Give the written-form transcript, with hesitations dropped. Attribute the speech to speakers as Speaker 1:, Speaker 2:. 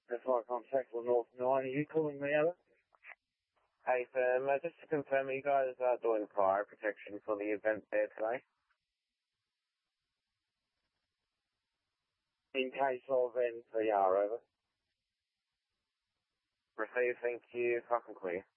Speaker 1: That's why I contact for North 9. Are you calling me, over?
Speaker 2: Hey, firm, just to confirm, are you guys doing fire protection for the event there today?
Speaker 1: In case of NPR, over.
Speaker 2: Receive, thank you, fucking clear.